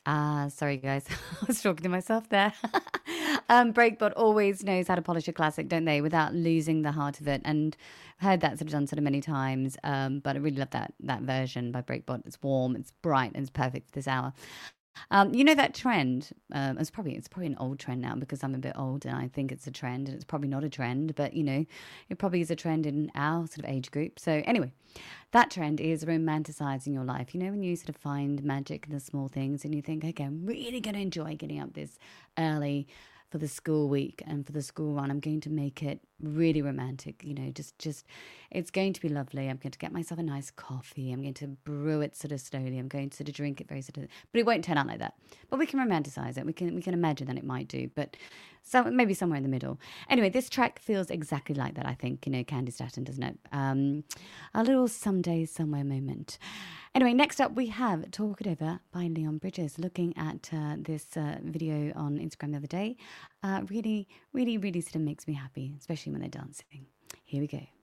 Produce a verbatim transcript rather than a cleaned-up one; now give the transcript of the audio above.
Ah, sorry guys, I was talking to myself there. um, Breakbot always knows how to polish a classic, don't they, without losing the heart of it. And I've heard that sort of done sort of many times. Um, but I really love that that version by Breakbot. It's warm, it's bright, and it's perfect for this hour. Um, you know that trend? Um, it's probably it's probably an old trend now because I'm a bit old and I think it's a trend, and it's probably not a trend, but you know, it probably is a trend in our sort of age group. So anyway, that trend is romanticizing your life. You know, when you sort of find magic in the small things and you think, okay, I'm really going to enjoy getting up this early for the school week and for the school run. I'm going to make it really romantic, you know, just, just, it's going to be lovely. I'm going to get myself a nice coffee. I'm going to brew it sort of slowly. I'm going to sort of drink it very sort of, but it won't turn out like that. But we can romanticize it. We can, we can imagine that it might do, but so maybe somewhere in the middle. Anyway, this track feels exactly like that, I think, you know, Candy Staton, doesn't it? Um, a little someday, somewhere moment. Anyway, next up we have Talk It Over by Leon Bridges. Looking at uh, this uh, video on Instagram the other day, uh, really, really, really sort of makes me happy, especially when they're dancing. Here we go.